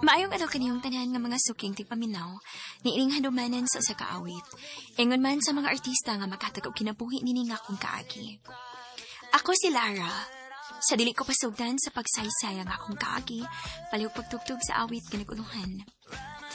Maayong adlaw kaniyong tanan nga mga suking tigpaminaw, niining hanumanan sa usa ka awit. Ingon man sa mga artista nga makatag og kinabuhi nini nga akong kaagi. Ako si Lara. Sa dili ko pasugdan sa pagsaysay ang akong kaagi, palihog pagtugtog sa awit kinaguluhan.